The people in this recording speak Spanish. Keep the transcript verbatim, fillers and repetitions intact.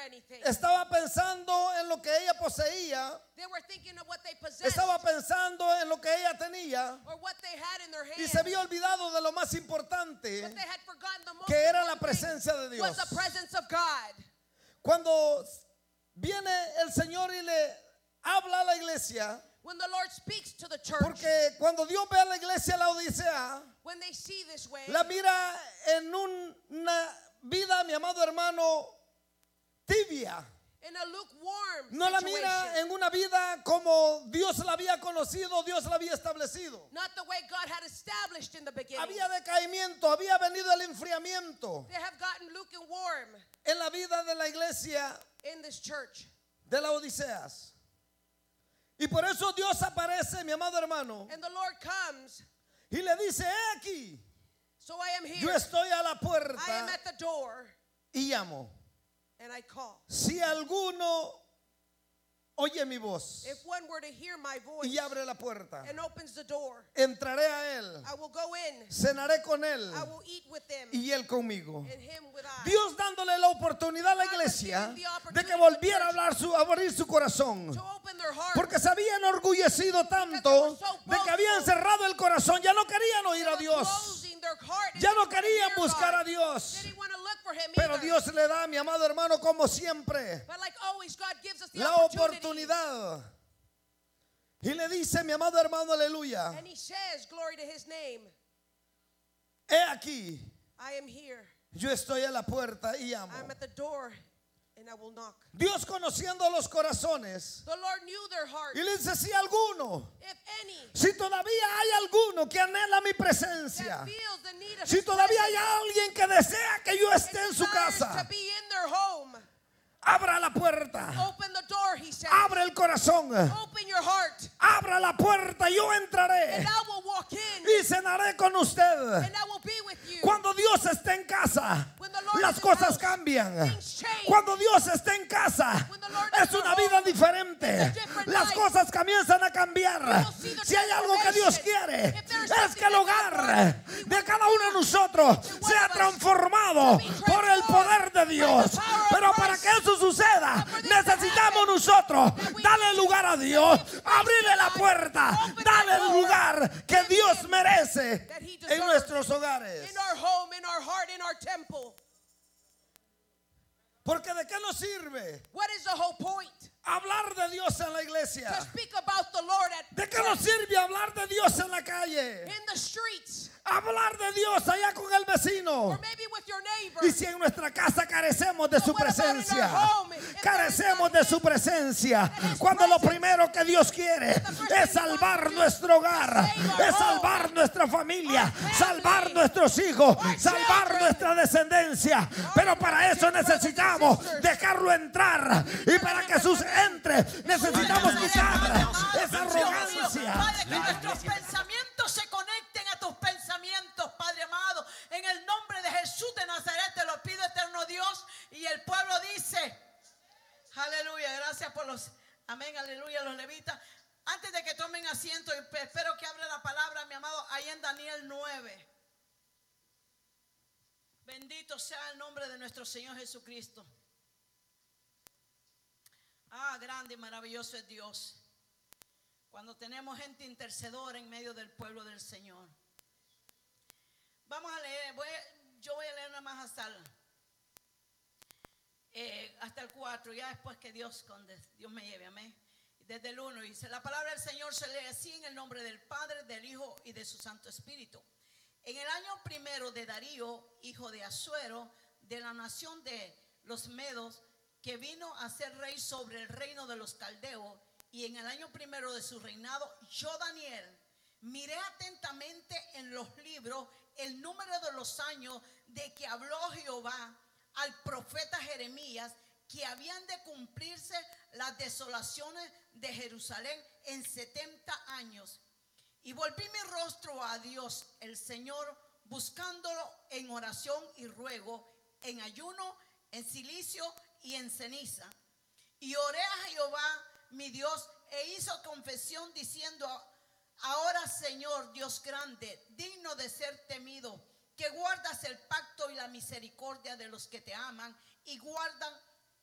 anything. Estaba pensando en lo que ella poseía. They were thinking of what they possessed Estaba pensando en lo que ella tenía. or what they had in their hands. Y se había olvidado de lo más importante, But they had forgotten the most que era la important thing presencia de Dios. was the presence of God. Cuando viene el Señor y le habla a la iglesia, When the Lord speaks to the church, porque cuando Dios ve a la iglesia la Odisea, when they see this way, la mira en un- una vida, mi amado hermano, tibia. in a lukewarm No la situation, mira en una vida como Dios la había conocido, Dios la había establecido. not the way God had established in the beginning. Había decaimiento, había venido el enfriamiento They have gotten lukewarm en la vida de la iglesia in this church. de la Odiseas. Y por eso Dios aparece, mi amado hermano, And the Lord comes, y le dice: he aquí, so I am yo here. estoy a la I am puerta at the door, y llamo. and I call. Si alguno oye mi voz If one were to hear my voice y abre la puerta, and opens the door, entraré a él, I will go in, cenaré con él I will eat with them, y él conmigo. and him with I. Dios dándole la oportunidad a la iglesia de que volviera a hablar su, a abrir su corazón, To open their heart. porque se habían enorgullecido tanto de que habían cerrado el corazón, ya no querían oír a They were Dios, closing their heart and ya they no didn't wanna querían hear buscar God. a Dios. They didn't want to look for him Pero either. Dios le da, mi amado hermano, como siempre, But like always, God gives us the la opportunity. oportunidad. Y le dice, mi amado hermano, aleluya, And he says, glory to his name, he aquí, I am here. yo estoy a la puerta y llamo. I'm at the door and I will knock. Dios, conociendo los corazones, The Lord knew their heart. y le dice: si alguno, If any si todavía hay alguno que anhela mi that presencia, feels the need of si his todavía hay presence alguien que desea que yo and esté en su desires casa, to be in their home, abra la puerta, open the door, he says. abre el corazón, Open your heart abra la puerta, yo entraré and I will walk in y cenaré con usted. and I will be with you. Cuando Dios está en casa, When the Lord las is in the cosas house, cambian. things change. Cuando Dios está en casa, When the Lord is es in una the vida home, diferente. it's a different Las life. cosas comienzan a cambiar. You'll see the Si hay algo que Dios quiere, If there's es que el something hogar that God wants, He de wants cada uno de nosotros one sea of us transformado to be por el poder de transformed Dios. by the power of Pero para Christ. que eso suceda, And for this to necesitamos happen, nosotros that we darle need to lugar a Dios, give space abrirle to la God, puerta, open darle that el door, lugar que give Dios Him merece that He en deserves nuestros hogares. in our home, in our heart, in our temple. Porque ¿de qué nos sirve What is the whole point? hablar de Dios en la iglesia? To speak about the Lord at ¿De qué nos sirve hablar de Dios en la calle? in the streets, Hablar de Dios allá con el vecino. or maybe with your neighbor. Y si en nuestra casa carecemos de But su what about in our presencia, home? If there is carecemos not de Him su presencia, and His cuando lo presence, primero que Dios quiere the first es thing He wants salvar to do nuestro is hogar, save our es home, salvar nuestra familia, our family, salvar nuestros hijos, our salvar children, nuestra descendencia. Pero para eso brothers and necesitamos sisters. dejarlo entrar, y para que Jesús entre necesitamos quitar esa arrogancia. Padre, que nuestros pensamientos se conecten a tus pensamientos, Padre amado. En el nombre de Jesús de Nazaret te lo pido, eterno Dios. Y el pueblo dice, aleluya, gracias por los, amén, aleluya, los levitas. Antes de que tomen asiento, espero que hable la palabra, mi amado, ahí en Daniel nueve. Bendito sea el nombre de nuestro Señor Jesucristo. Ah, grande y maravilloso es Dios. Cuando tenemos gente intercedora en medio del pueblo del Señor. Vamos a leer, voy, yo voy a leer nada más hasta el, eh, hasta el cuatro, ya después que Dios, Dios me lleve, amén. Desde el uno dice, la palabra del Señor se lee así en el nombre del Padre, del Hijo y de su Santo Espíritu. En el año primero de Darío, hijo de Asuero, de la nación de los Medos, que vino a ser rey sobre el reino de los caldeos, y en el año primero de su reinado, yo, Daniel, miré atentamente en los libros el número de los años de que habló Jehová al profeta Jeremías, que habían de cumplirse las desolaciones de Jerusalén en setenta años. Y volví mi rostro a Dios, el Señor, buscándolo en oración y ruego, en ayuno, en silicio y en ceniza. Y oré a Jehová, mi Dios, e hizo confesión diciendo, ahora, Señor, Dios grande, digno de ser temido, que guardas el pacto y la misericordia de los que te aman y guardan